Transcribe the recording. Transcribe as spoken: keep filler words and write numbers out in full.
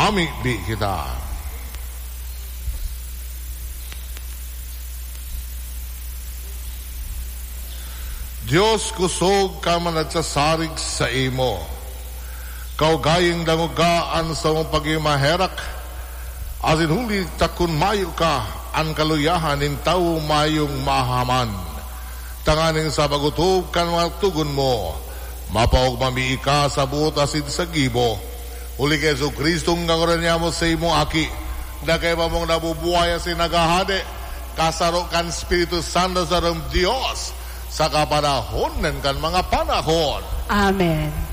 mamibi kita. Diyos, kusog ka man at sasarig sa imo. Kaugaying dangugaan sa mong pag-imaherak, asin huli takun mayo ka, ang kaluyahan in tao mayong mahaman. Tanganing sa bagutob kan mga tugon mo, mapaog mamii ka sa buot asin sa gibo. Uli kay Jesu Kristong ngaguran niya mo sa imo aki, na kay mong nabubuhay asin nagahade, kasaro kan Espiritu Santo sa ram Diyos, sa kapanahon ng kan mga panahon. Amen.